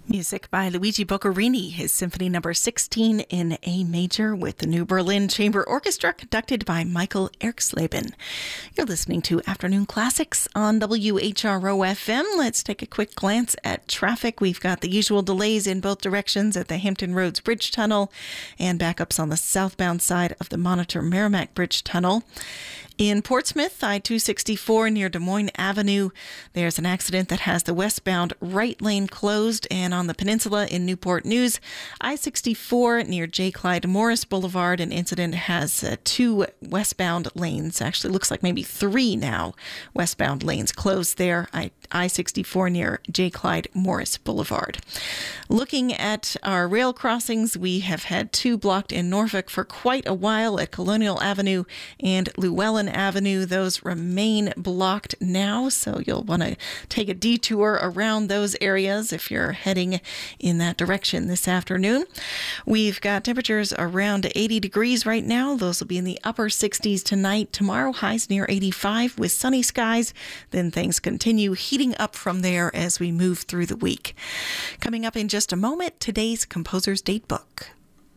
Music by Luigi Boccherini, his Symphony No. 16 in A major with the New Berlin Chamber Orchestra conducted by Michael Erxleben. You're listening to Afternoon Classics on WHRO-FM. Let's take a quick glance at traffic. We've got the usual delays in both directions at the Hampton Roads Bridge Tunnel and backups on the southbound side of the Monitor Merrimack Bridge Tunnel. In Portsmouth, I-264 near Des Moines Avenue, there's an accident that has the westbound right lane closed. And on the peninsula in Newport News, I-64 near J. Clyde Morris Boulevard, an incident has two westbound lanes. Actually, looks like maybe three now westbound lanes closed there. I-64 near J. Clyde Morris Boulevard. Looking at our rail crossings, we have had two blocked in Norfolk for quite a while at Colonial Avenue and Llewellyn Avenue. Those remain blocked now, so you'll want to take a detour around those areas if you're heading in that direction this afternoon. We've got temperatures around 80 degrees right now. Those will be in the upper 60s tonight. Tomorrow, highs near 85 with sunny skies. Then things continue heating up from there as we move through the week. Coming up in just a moment, today's Composer's Date Book.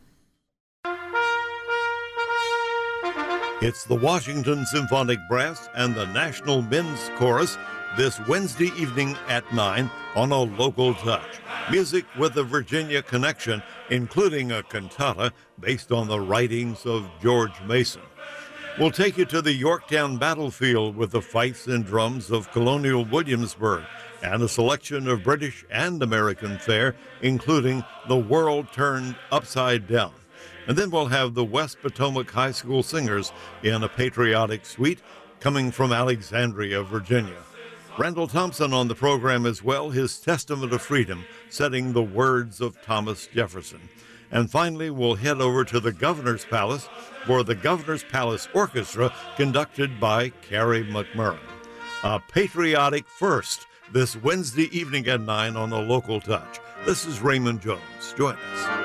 It's the Washington Symphonic Brass and the National Men's Chorus this Wednesday evening at 9 on A Local Touch. Music with a Virginia connection, including a cantata based on the writings of George Mason. We'll take you to the Yorktown battlefield with the fifes and drums of Colonial Williamsburg and a selection of British and American fare, including The World Turned Upside Down. And then we'll have the West Potomac High School Singers in a patriotic suite coming from Alexandria, Virginia. Randall Thompson on the program as well, his Testament of Freedom, setting the words of Thomas Jefferson. And finally, we'll head over to the Governor's Palace for the Governor's Palace Orchestra, conducted by Carrie McMurran. A patriotic first this Wednesday evening at 9 on A Local Touch. This is Raymond Jones. Join us.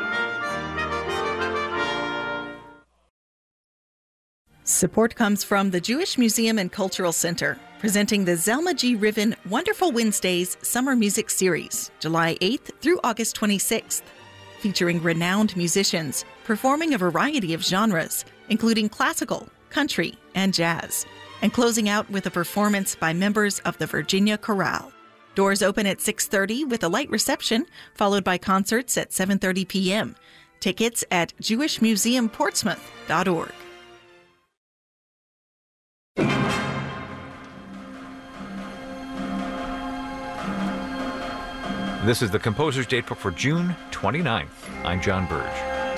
Support comes from the Jewish Museum and Cultural Center, presenting the Zelma G. Riven Wonderful Wednesdays Summer Music Series, July 8th through August 26th, featuring renowned musicians performing a variety of genres, including classical, country, and jazz, and closing out with a performance by members of the Virginia Chorale. Doors open at 6:30 with a light reception, followed by concerts at 7:30 p.m. Tickets at jewishmuseumportsmouth.org. This is the Composer's Date Book for June 29th. I'm John Burge.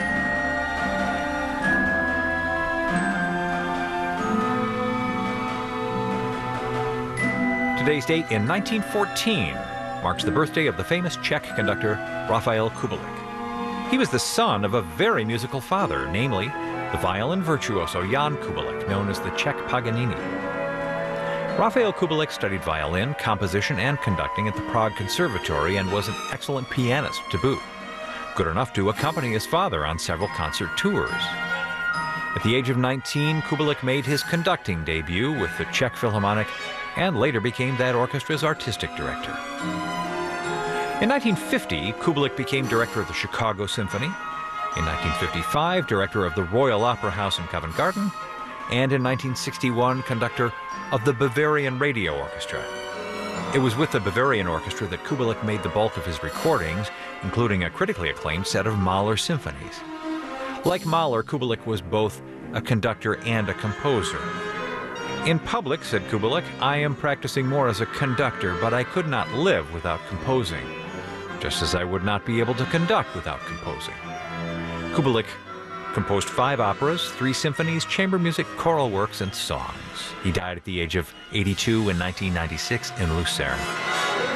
Today's date in 1914 marks the birthday of the famous Czech conductor Rafael Kubelik. He was the son of a very musical father, namely the violin virtuoso Jan Kubelik, known as the Czech Paganini. Rafael Kubelik studied violin, composition, and conducting at the Prague Conservatory and was an excellent pianist to boot, good enough to accompany his father on several concert tours. At the age of 19, Kubelik made his conducting debut with the Czech Philharmonic and later became that orchestra's artistic director. In 1950, Kubelik became director of the Chicago Symphony. In 1955, director of the Royal Opera House in Covent Garden, and in 1961, conductor of the Bavarian Radio Orchestra. It was with the Bavarian Orchestra that Kubelik made the bulk of his recordings, including a critically acclaimed set of Mahler symphonies. Like Mahler, Kubelik was both a conductor and a composer. In public, said Kubelik, I am practicing more as a conductor, but I could not live without composing, just as I would not be able to conduct without composing. Kubelik composed 5 operas, 3 symphonies, chamber music, choral works, and songs. He died at the age of 82 in 1996 in Lucerne.